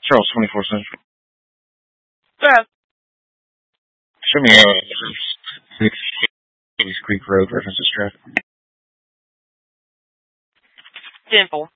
Charles 24 Central. Yeah. Show me Hades Creek Road references traffic. 10-4.